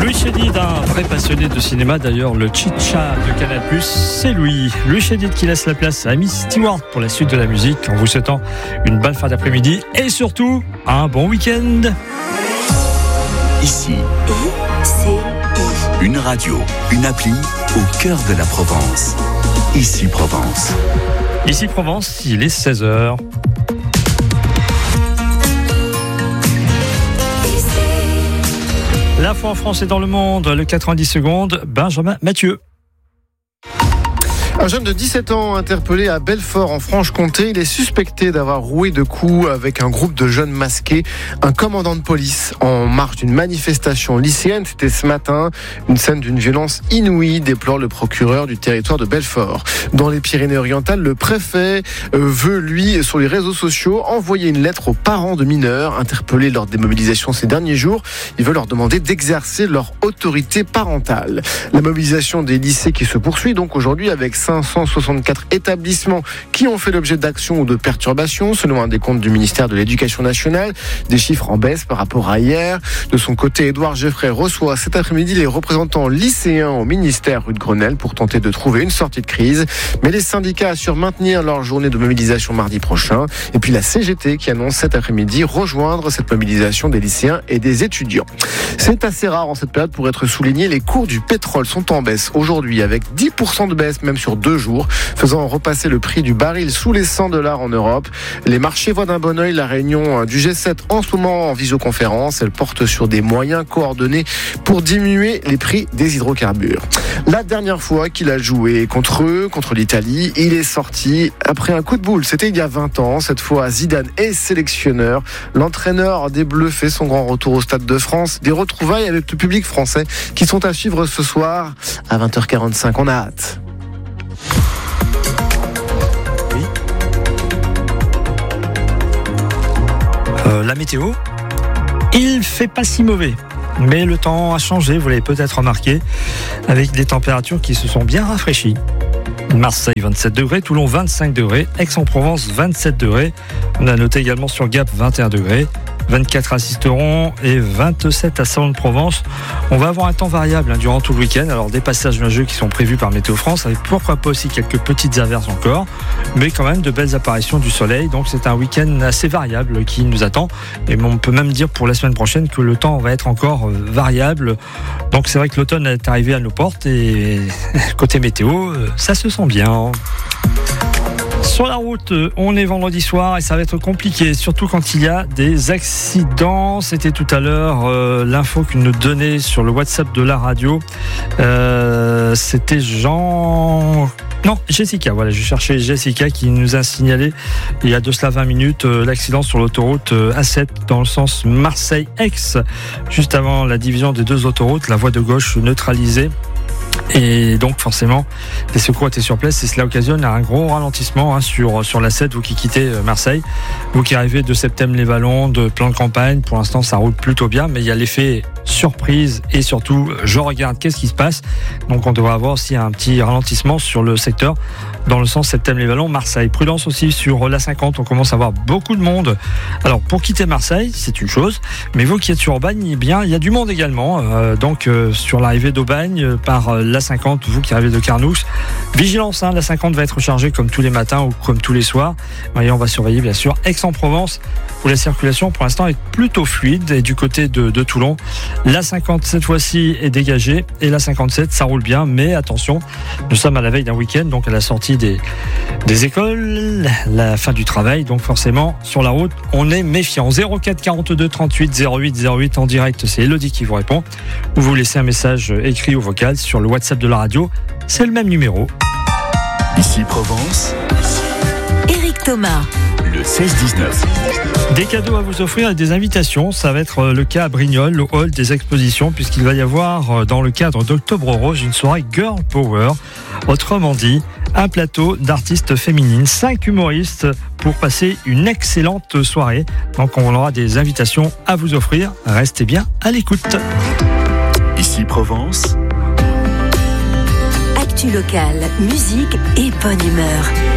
Louis Chédid, un vrai passionné de cinéma, d'ailleurs le Chicha de Canal+, c'est lui. Louis Chédid qui laisse la place à Amy Stewart pour la suite de la musique, en vous souhaitant une bonne fin d'après-midi et surtout un bon week-end. Ici, une radio, une appli au cœur de la Provence. Ici Provence. Ici Provence, il est 16h. L'info en France et dans le monde, le 90 secondes, Benjamin Mathieu. Un jeune de 17 ans interpellé à Belfort en Franche-Comté. Il est suspecté d'avoir roué de coups avec un groupe de jeunes masqués. Un commandant de police en marge d'une manifestation lycéenne. C'était ce matin. Une scène d'une violence inouïe, déplore le procureur du territoire de Belfort. Dans les Pyrénées-Orientales, le préfet veut, lui, sur les réseaux sociaux, envoyer une lettre aux parents de mineurs interpellés lors des mobilisations ces derniers jours. Il veut leur demander d'exercer leur autorité parentale. La mobilisation des lycées qui se poursuit donc aujourd'hui avec 564 établissements qui ont fait l'objet d'actions ou de perturbations, selon un décompte du ministère de l'Éducation nationale. Des chiffres en baisse par rapport à hier. De son côté, Édouard Geoffrey reçoit cet après-midi les représentants lycéens au ministère rue de Grenelle pour tenter de trouver une sortie de crise. Mais les syndicats assurent maintenir leur journée de mobilisation mardi prochain. Et puis la CGT qui annonce cet après-midi rejoindre cette mobilisation des lycéens et des étudiants. C'est assez rare en cette période pour être souligné. Les cours du pétrole sont en baisse aujourd'hui avec 10% de baisse même sur 2 jours, faisant repasser le prix du baril sous les $100 en Europe. Les marchés voient d'un bon œil la réunion du G7 en ce moment en visioconférence. Elle porte sur des moyens coordonnés pour diminuer les prix des hydrocarbures. La dernière fois qu'il a joué contre eux, contre l'Italie, il est sorti après un coup de boule. C'était il y a 20 ans. Cette fois, Zidane est sélectionneur. L'entraîneur des Bleus fait son grand retour au Stade de France. Des retrouvailles avec le public français qui sont à suivre ce soir à 20h45. On a hâte. La météo, il fait pas si mauvais, mais le temps a changé, vous l'avez peut-être remarqué, avec des températures qui se sont bien rafraîchies. Marseille 27 degrés, Toulon 25 degrés, Aix-en-Provence 27 degrés, on a noté également sur Gap 21 degrés, 24 à Sisteron et 27 à Salon-de-Provence. On va avoir un temps variable durant tout le week-end. Alors des passages nuageux qui sont prévus par Météo France, avec pourquoi pas aussi quelques petites averses encore, mais quand même de belles apparitions du soleil. Donc c'est un week-end assez variable qui nous attend. Et on peut même dire pour la semaine prochaine que le temps va être encore variable. Donc c'est vrai que l'automne est arrivé à nos portes et côté météo, ça se sent bien. Sur la route, on est vendredi soir et ça va être compliqué, surtout quand il y a des accidents. C'était tout à l'heure l'info qu'il nous donnait sur le WhatsApp de la radio. C'était Jessica, voilà, je cherchais Jessica qui nous a signalé il y a de cela 20 minutes l'accident sur l'autoroute A7 dans le sens Marseille-Aix, juste avant la division des deux autoroutes, la voie de gauche neutralisée. Et donc forcément les secours étaient sur place et cela occasionne un gros ralentissement sur la 7, vous qui quittez Marseille, vous qui arrivez de Septem-les-Vallons, de Plan de Campagne. Pour l'instant ça roule plutôt bien, mais il y a l'effet surprise et surtout je regarde qu'est-ce qui se passe. Donc on devrait avoir aussi un petit ralentissement sur le secteur dans le sens Septem-les-Vallons, Marseille. Prudence aussi sur la 50, on commence à avoir beaucoup de monde. Alors pour quitter Marseille c'est une chose, mais vous qui êtes sur Aubagne, eh bien il y a du monde également. Donc sur l'arrivée d'Aubagne par la 50, vous qui arrivez de Carnoux, vigilance, la 50 va être chargée comme tous les matins ou comme tous les soirs. Et on va surveiller bien sûr Aix-en-Provence où la circulation pour l'instant est plutôt fluide. Et du côté de Toulon, la 50 cette fois-ci est dégagée et la 57 ça roule bien, mais attention, nous sommes à la veille d'un week-end, donc à la sortie des écoles, la fin du travail, donc forcément sur la route on est méfiant. 04 42 38 08 08 en direct, c'est Elodie qui vous répond, ou vous laissez un message écrit ou vocal sur le WhatsApp de la radio, c'est le même numéro. Ici Provence, Éric Thomas, le 16-19. Des cadeaux à vous offrir et des invitations, ça va être le cas à Brignoles, le hall des expositions, puisqu'il va y avoir dans le cadre d'Octobre Rose une soirée Girl Power, autrement dit un plateau d'artistes féminines, 5 humoristes pour passer une excellente soirée. Donc on aura des invitations à vous offrir, restez bien à l'écoute. Ici Provence, actu locale, musique et bonne humeur.